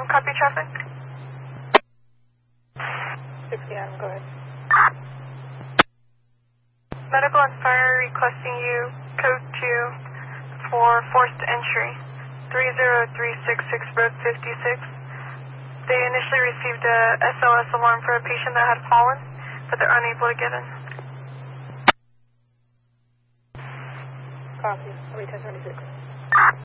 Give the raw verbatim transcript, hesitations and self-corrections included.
copy traffic? sixty Adam, go ahead. Medical and fire requesting you code two for forced entry, three zero three six six Road fifty-six. They initially received a S O S alarm for a patient that had fallen, but they're unable to get in. Copy, three ten twenty-six.